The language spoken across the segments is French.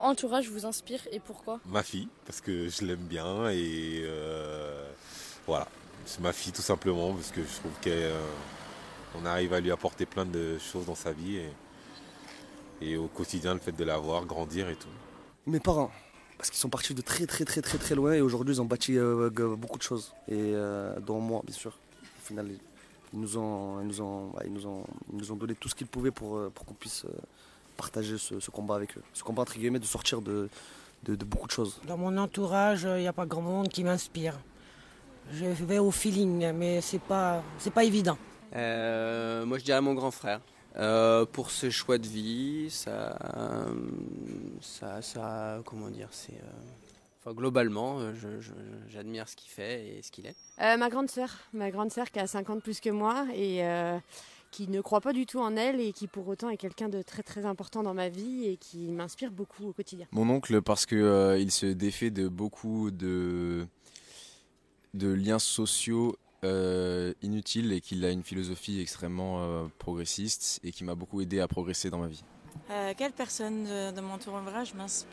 entourage vous inspire et pourquoi ? Ma fille, parce que je l'aime bien et voilà. C'est ma fille tout simplement, parce que je trouve qu'on arrive à lui apporter plein de choses dans sa vie et au quotidien, le fait de la voir grandir et tout. Mes parents, parce qu'ils sont partis de très loin et aujourd'hui ils ont bâti beaucoup de choses. Et dont moi, bien sûr. Au final, ils nous ont donné tout ce qu'ils pouvaient pour qu'on puisse partager ce combat avec eux. Ce combat entre guillemets de sortir de beaucoup de choses. Dans mon entourage, il n'y a pas grand monde qui m'inspire. Je vais au feeling, mais c'est pas évident. Moi je dirais mon grand frère. Pour ce choix de vie, ça comment dire, enfin, globalement, j'admire ce qu'il fait et ce qu'il est. Ma grande sœur qui a 5 ans de plus que moi et qui ne croit pas du tout en elle et qui pour autant est quelqu'un de très très important dans ma vie et qui m'inspire beaucoup au quotidien. Mon oncle, parce que il se défait de beaucoup de liens sociaux inutile et qu'il a une philosophie extrêmement progressiste et qui m'a beaucoup aidé à progresser dans ma vie. Quelle personne de mon entourage m'inspire ?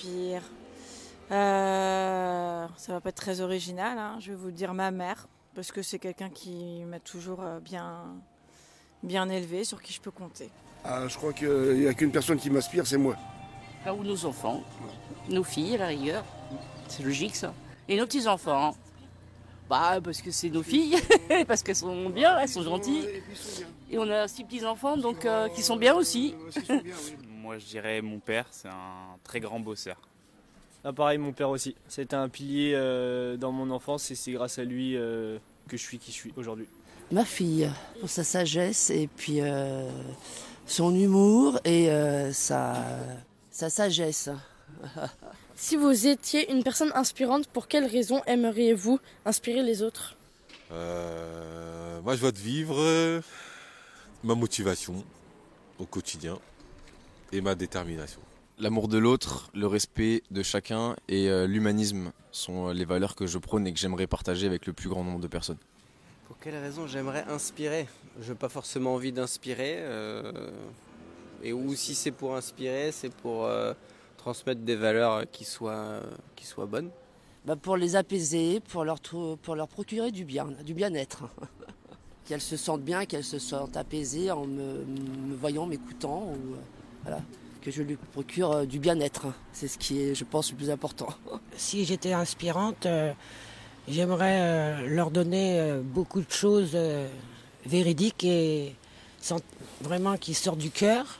Ça va pas être très original, hein. Je vais vous dire ma mère, parce que c'est quelqu'un qui m'a toujours bien élevé, sur qui je peux compter. Je crois qu'il n'y a qu'une personne qui m'inspire, c'est moi. Ou nos enfants, nos filles à la rigueur, c'est logique ça. Et nos petits-enfants. Parce que c'est nos filles, parce qu'elles sont bien, elles sont gentilles. Et on a 6 petits-enfants donc qui sont bien aussi. Moi je dirais mon père, c'est un très grand bosseur. Pareil, mon père aussi. C'était un pilier dans mon enfance et c'est grâce à lui que je suis qui je suis aujourd'hui. Ma fille, pour sa sagesse et puis son humour et sa sagesse. Si vous étiez une personne inspirante, pour quelles raisons aimeriez-vous inspirer les autres ? Moi, je vois de vivre ma motivation au quotidien et ma détermination. L'amour de l'autre, le respect de chacun et l'humanisme sont les valeurs que je prône et que j'aimerais partager avec le plus grand nombre de personnes. Pour quelle raison j'aimerais inspirer ? Je n'ai pas forcément envie d'inspirer. Ou si c'est pour inspirer, c'est pour transmettre des valeurs qui soient bonnes. Pour les apaiser, pour leur procurer du bien-être. Qu'elles se sentent bien, qu'elles se sentent apaisées en me voyant, m'écoutant. Voilà. Que je lui procure du bien-être. C'est ce qui est, je pense, le plus important. Si j'étais inspirante, j'aimerais leur donner beaucoup de choses véridiques et vraiment qui sortent du cœur,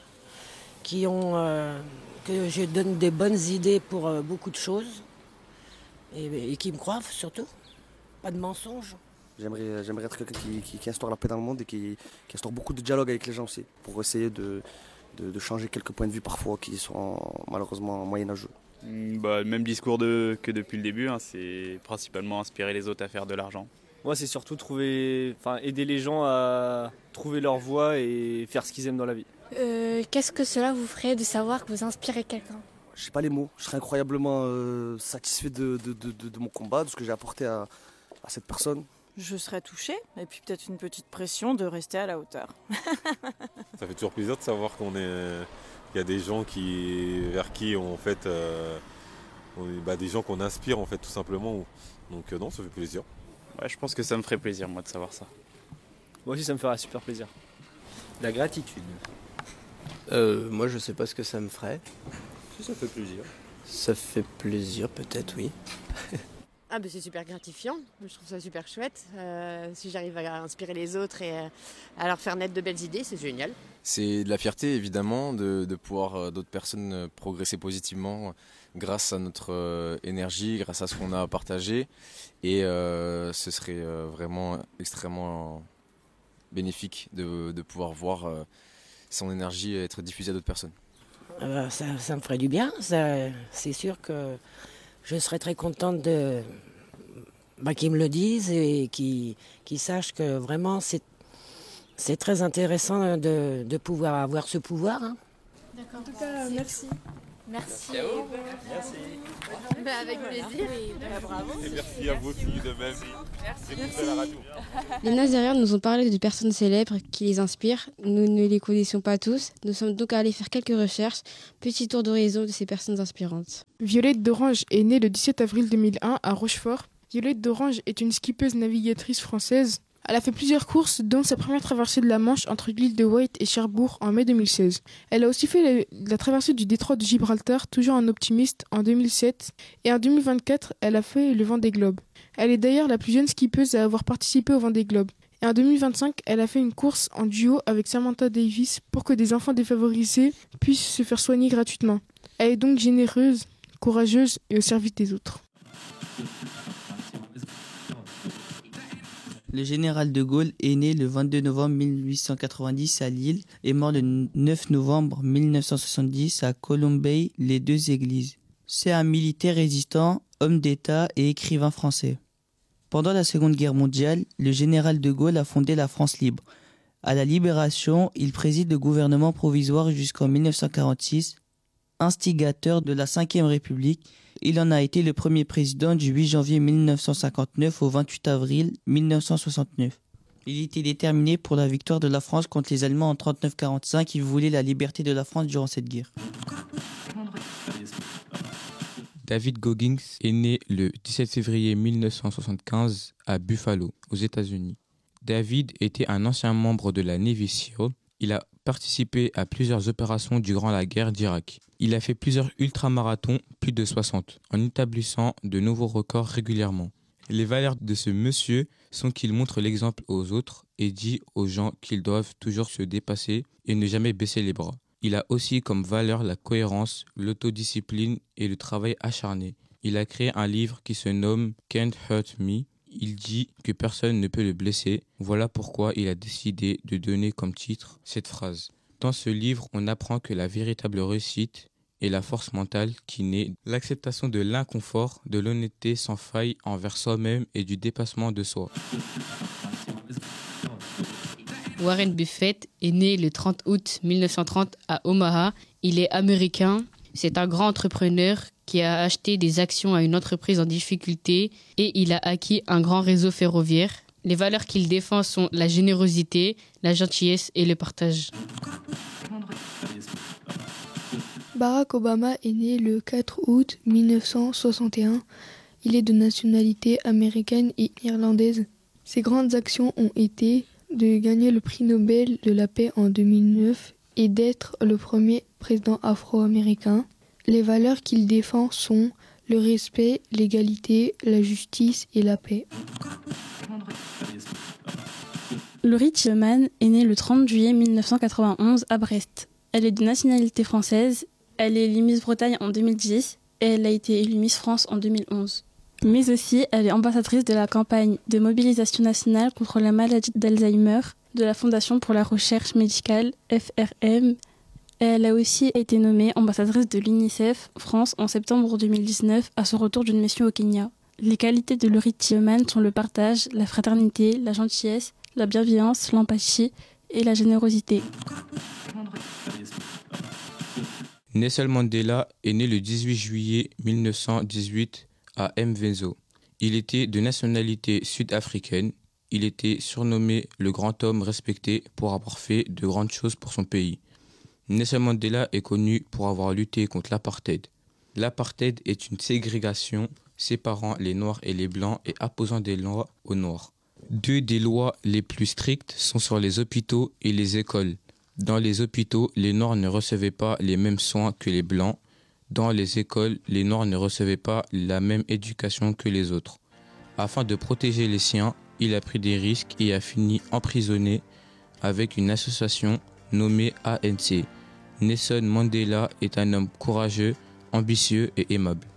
que je donne des bonnes idées pour beaucoup de choses et qui me croient surtout. Pas de mensonges. J'aimerais être quelqu'un qui instaure la paix dans le monde et qui instaure beaucoup de dialogue avec les gens aussi, pour essayer de changer quelques points de vue parfois qui sont malheureusement moyenâgeux. Le même discours que depuis le début, hein, c'est principalement inspirer les autres à faire de l'argent. Moi, c'est surtout aider les gens à trouver leur voie et faire ce qu'ils aiment dans la vie. Qu'est-ce que cela vous ferait de savoir que vous inspirez quelqu'un ? Je sais pas les mots, je serais incroyablement satisfait de mon combat, de ce que j'ai apporté à cette personne. Je serais touchée, et puis peut-être une petite pression de rester à la hauteur. Ça fait toujours plaisir de savoir qu'il y a des gens vers qui on fait des gens qu'on inspire en fait tout simplement. Donc non, ça fait plaisir. Ouais, je pense que ça me ferait plaisir moi de savoir ça. Moi aussi ça me ferait super plaisir. La gratitude. Moi je sais pas ce que ça me ferait. Si ça fait plaisir. Ça fait plaisir peut-être, oui. C'est super gratifiant, je trouve ça super chouette. Si j'arrive à inspirer les autres et à leur faire naître de belles idées, c'est génial. C'est de la fierté évidemment de pouvoir d'autres personnes progresser positivement grâce à notre énergie, grâce à ce qu'on a partagé. Et ce serait vraiment extrêmement bénéfique de pouvoir voir son énergie être diffusée à d'autres personnes. Ça me ferait du bien, c'est sûr que je serais très contente qu'ils me le disent et qu'ils sachent que vraiment c'est très intéressant de pouvoir avoir ce pouvoir. Hein. D'accord. En tout cas, merci. Merci. Merci. Avec plaisir. Bravo. Et merci à vous aussi de même. Merci. À la radio. Les Nazaréens nous ont parlé de personnes célèbres qui les inspirent. Nous ne les connaissions pas tous. Nous sommes donc allés faire quelques recherches. Petit tour d'horizon de ces personnes inspirantes. Violette d'Orange est née le 17 avril 2001 à Rochefort. Violette d'Orange est une skippeuse navigatrice française. Elle a fait plusieurs courses, dont sa première traversée de la Manche entre l'île de Wight et Cherbourg en mai 2016. Elle a aussi fait la traversée du détroit de Gibraltar, toujours un optimiste, en 2007. Et en 2024, elle a fait le Vendée Globe. Elle est d'ailleurs la plus jeune skippeuse à avoir participé au Vendée Globe. Et en 2025, elle a fait une course en duo avec Samantha Davis pour que des enfants défavorisés puissent se faire soigner gratuitement. Elle est donc généreuse, courageuse et au service des autres. Le général de Gaulle est né le 22 novembre 1890 à Lille et mort le 9 novembre 1970 à Colombey, les Deux Églises. C'est un militaire résistant, homme d'État et écrivain français. Pendant la Seconde Guerre mondiale, le général de Gaulle a fondé la France libre. À la Libération, il préside le gouvernement provisoire jusqu'en 1946. Instigateur de la Ve République, il en a été le premier président du 8 janvier 1959 au 28 avril 1969. Il était déterminé pour la victoire de la France contre les Allemands en 39-45. Il voulait la liberté de la France durant cette guerre. David Goggins est né le 17 février 1975 à Buffalo, aux États-Unis. David était un ancien membre de la Navy SEAL. Il a participé à plusieurs opérations durant la guerre d'Irak. Il a fait plusieurs ultramarathons, plus de 60, en établissant de nouveaux records régulièrement. Les valeurs de ce monsieur sont qu'il montre l'exemple aux autres et dit aux gens qu'ils doivent toujours se dépasser et ne jamais baisser les bras. Il a aussi comme valeur la cohérence, l'autodiscipline et le travail acharné. Il a créé un livre qui se nomme « Can't Hurt Me ». Il dit que personne ne peut le blesser. Voilà pourquoi il a décidé de donner comme titre cette phrase. Dans ce livre, on apprend que la véritable réussite est la force mentale qui naît de l'acceptation de l'inconfort, de l'honnêteté sans faille envers soi-même et du dépassement de soi. Warren Buffett est né le 30 août 1930 à Omaha. Il est américain. C'est un grand entrepreneur qui a acheté des actions à une entreprise en difficulté et il a acquis un grand réseau ferroviaire. Les valeurs qu'il défend sont la générosité, la gentillesse et le partage. Barack Obama est né le 4 août 1961. Il est de nationalité américaine et irlandaise. Ses grandes actions ont été de gagner le prix Nobel de la paix en 2009 et d'être le premier président afro-américain. Les valeurs qu'il défend sont le respect, l'égalité, la justice et la paix. Laurie Tillman est née le 30 juillet 1991 à Brest. Elle est de nationalité française, elle est élue Miss Bretagne en 2010 et elle a été élue Miss France en 2011. Mais aussi, elle est ambassadrice de la campagne de mobilisation nationale contre la maladie d'Alzheimer de la Fondation pour la recherche médicale FRM. Elle a aussi été nommée ambassadrice de l'UNICEF France en septembre 2019 à son retour d'une mission au Kenya. Les qualités de Laurie Tillman sont le partage, la fraternité, la gentillesse, la bienveillance, l'empathie et la générosité. Nelson Mandela est né le 18 juillet 1918 à Mvezo. Il était de nationalité sud-africaine. Il était surnommé le grand homme respecté pour avoir fait de grandes choses pour son pays. Nelson Mandela est connu pour avoir lutté contre l'apartheid. L'apartheid est une ségrégation séparant les Noirs et les Blancs et imposant des lois aux Noirs. Deux des lois les plus strictes sont sur les hôpitaux et les écoles. Dans les hôpitaux, les Noirs ne recevaient pas les mêmes soins que les Blancs. Dans les écoles, les Noirs ne recevaient pas la même éducation que les autres. Afin de protéger les siens, il a pris des risques et a fini emprisonné avec une association nommée ANC. Nelson Mandela est un homme courageux, ambitieux et aimable.